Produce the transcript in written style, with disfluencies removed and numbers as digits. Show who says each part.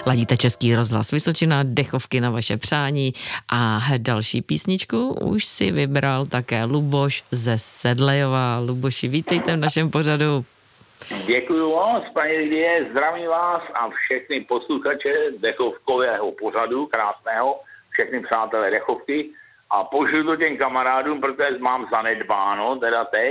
Speaker 1: Ladíte Český rozhlas Vysočina, dechovky na vaše přání a další písničku už si vybral také Luboš ze Sedlejova. Luboši, vítejte v našem pořadu.
Speaker 2: Děkuju moc, paní Lidie, zdravím vás a všechny posluchače dechovkového pořadu, krásného, všechny přátelé dechovky a pošlu to těm kamarádům, protože mám zanedbáno, teda teď.